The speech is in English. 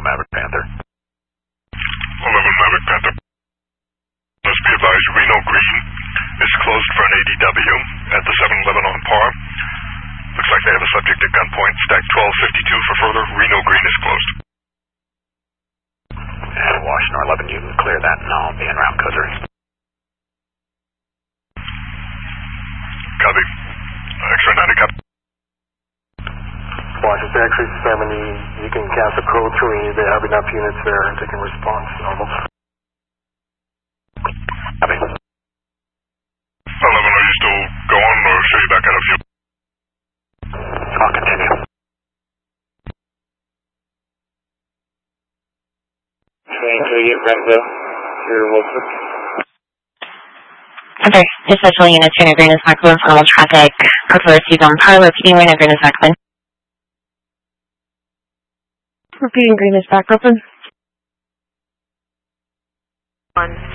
Maverick Panther. 11 Maverick Panther. Must be advised, Reno Green is closed for an ADW at the 7-Eleven on Par. Looks like they have a subject at gunpoint. Stack 1252 for further. Reno Green is closed. And Washington 11, you can clear that and I'll be en route, Cutter. Copy. X-ray 90, copy. Washington X-ray 70, you can cast a code through any of the have enough units there and taking response normal. Copy. 11, are you still going or should you back out of fuel? I'll continue. Train to get Brentville, here to Wilson. Center, dispatch units, Reno Green is back open for normal traffic. Code for received on Par, repeating Reno Green is back open. Repeating Green is back open. 1.